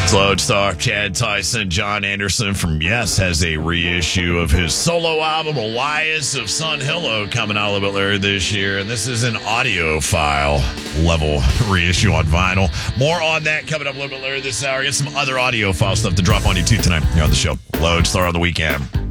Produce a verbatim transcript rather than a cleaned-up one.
Slow star Chad Tyson, John Anderson from Yes has a reissue of his solo album Elias of Sun Hillow coming out a little bit later this year, and this is an audiophile level reissue on vinyl. More on that coming up a little bit later this hour. Get some other audiophile stuff to drop on you too tonight here on the show. Lodestar on the weekend.